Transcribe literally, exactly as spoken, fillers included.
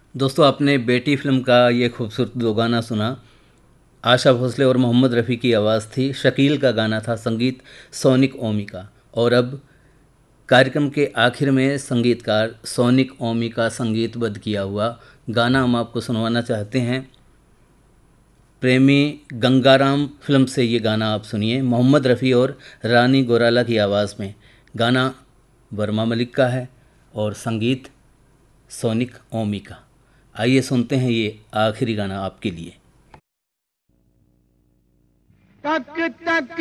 दोस्तों, आपने बेटी फिल्म का ये खूबसूरत दो गाना सुना। आशा भोसले और मोहम्मद रफ़ी की आवाज़ थी, शकील का गाना था, संगीत सोनिक ओमी का। और अब कार्यक्रम के आखिर में संगीतकार सोनिक ओमी का संगीतबद्ध किया हुआ गाना हम आपको सुनवाना चाहते हैं। प्रेमी गंगाराम फिल्म से ये गाना आप सुनिए, मोहम्मद रफ़ी और रानी गौराला की आवाज़ में। गाना वर्मा मलिक का है और संगीत सोनिक ओमी का। आइए सुनते हैं ये आखिरी गाना आपके लिए। तक तक